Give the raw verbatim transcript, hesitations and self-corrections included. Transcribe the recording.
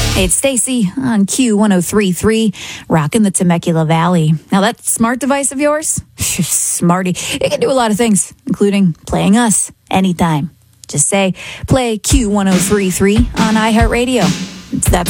Hey, it's Stacy on Q one oh three point three, rocking the Temecula Valley. Now, that smart device of yours, smarty, it can do a lot of things, including playing us anytime. Just say, play Q one oh three point three on iHeartRadio. It's that